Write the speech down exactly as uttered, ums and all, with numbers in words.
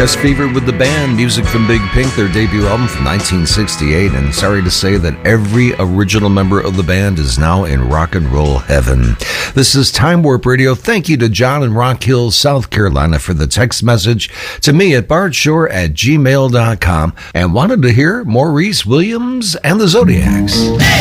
Chest Fever with the band, music from Big Pink, their debut album from nineteen sixty-eight, and sorry to say that every original member of the band is now in rock and roll heaven. This is Time Warp Radio. Thank you to John in Rock Hill, South Carolina for the text message to me at bardshore at gmail dot com, and wanted to hear Maurice Williams and the Zodiacs. Hey!